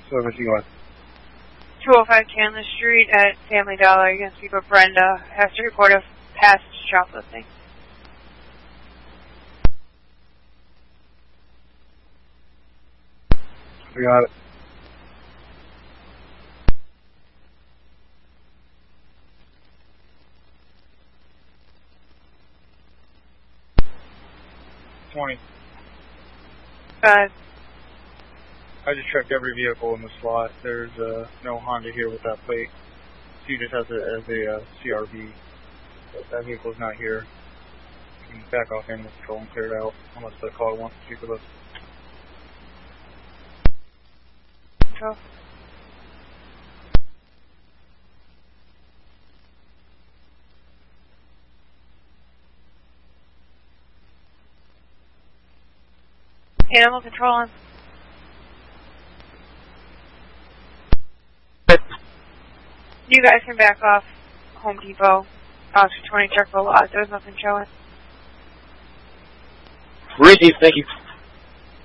So where's he going? 205 Chandler Street at Family Dollar. You're going to speak with Brenda. Has to report a past shoplifting. We got it. I just checked every vehicle in the slot. There's no Honda here with that plate. She just has it as a CRV. But that vehicle's not here. You can back off animal control and clear it out unless the caller wants to speak with us. Control. Animal control on. You guys can back off Home Depot. Oscar 20 check the lot. There's nothing showing. Received, thank you.